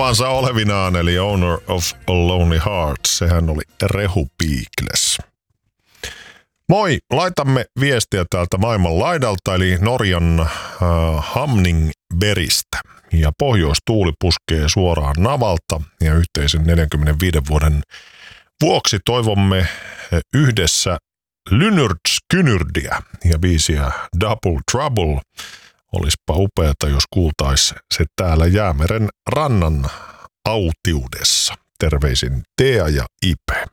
olevansa olevinaan, eli Owner of a Lonely Heart. Sehän oli Rehu Piikles. Moi, laitamme viestiä täältä maailman laidalta, eli Norjan Hamningberistä. Ja pohjoistuuli puskee suoraan navalta ja yhteisen 45 vuoden vuoksi toivomme yhdessä Lynyrd-Skynyrdiä ja biisiä Double Trouble. Olispa upeata, jos kuultaisi se täällä Jäämeren rannan autiudessa. Terveisin Tea ja Ipe.